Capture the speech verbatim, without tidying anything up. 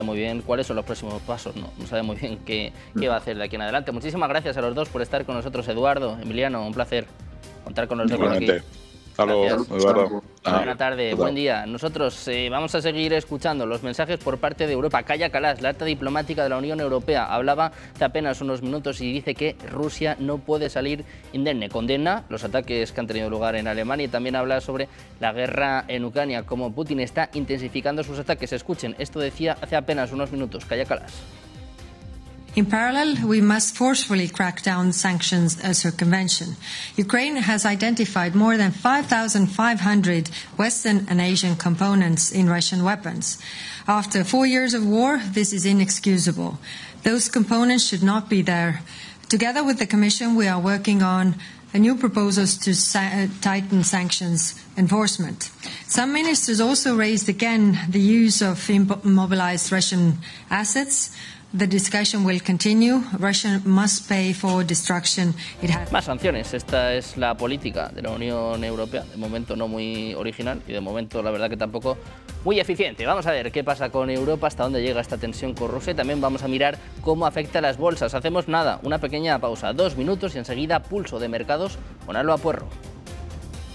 muy bien cuáles son los próximos pasos, no, no sabe muy bien qué, qué va a hacer de aquí en adelante. Muchísimas gracias a los dos por estar con nosotros, Eduardo, Emiliano, un placer contar con los dos por aquí. Hasta luego, Eduardo. Buena tarde, buen día. Nosotros eh, vamos a seguir escuchando los mensajes por parte de Europa. Kaja Kallas, la alta diplomática de la Unión Europea, hablaba hace apenas unos minutos y dice que Rusia no puede salir indemne. Condena los ataques que han tenido lugar en Alemania y también habla sobre la guerra en Ucrania, cómo Putin está intensificando sus ataques. Escuchen, esto decía hace apenas unos minutos Kaja Kallas. In parallel, we must forcefully crack down sanctions as circumvention. Ukraine has identified more than five thousand five hundred Western and Asian components in Russian weapons. After four years of war, this is inexcusable. Those components should not be there. Together with the Commission, we are working on new proposals to sa- tighten sanctions enforcement. Some ministers also raised again the use of immobilized Russian assets. The discussion will continue. Russia must pay for destruction it has. Más sanciones. Esta es la política de la Unión Europea. De momento no muy original y de momento la verdad que tampoco muy eficiente. Vamos a ver qué pasa con Europa, hasta dónde llega esta tensión con Rusia y también vamos a mirar cómo afecta a las bolsas. Hacemos nada, una pequeña pausa, dos minutos y enseguida pulso de mercados con Alba Puerro.